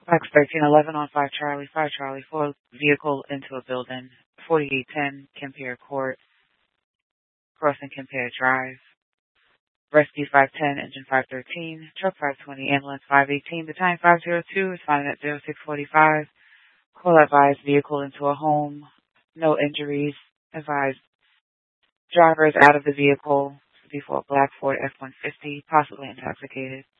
Box 1311 on 5 Charlie, 5 Charlie, 4 vehicle into a building, 4810 Kempier Court, crossing Kempier Drive. Rescue 510, engine 513, truck 520, ambulance 518, battalion 502, responding at 0645. Call advised, vehicle into a home, no injuries. Advised, driver is out of the vehicle before a black Ford F-150, possibly intoxicated.